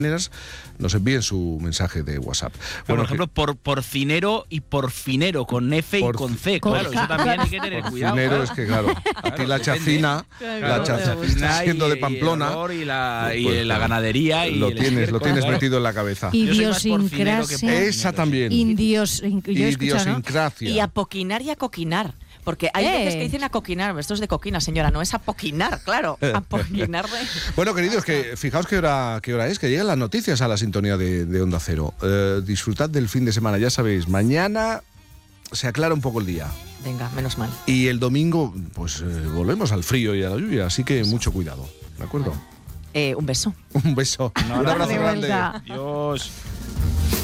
nos envíen su mensaje de WhatsApp. Bueno, por ejemplo, porcinero y porfinero, con F y con C. Claro, eso también hay que tener cuidado. Porcinero es que, claro, a ti la chacina, siendo de Pamplona, y la ganadería. Y lo tienes metido en la cabeza. Idiosincrasia. Esa también. Idiosincrasia. Y apoquinar y acoquinar. Porque hay veces que dicen acoquinar, esto es de coquina, señora, no es apoquinar, claro, apoquinar de... Bueno, queridos, que fijaos qué hora es, que llegan las noticias a la sintonía de Onda Cero. Disfrutad del fin de semana, ya sabéis, mañana se aclara un poco el día. Venga, menos mal. Y el domingo, pues volvemos al frío y a la lluvia, así que mucho cuidado, ¿de acuerdo? Un beso. Un beso, un abrazo grande. Adiós.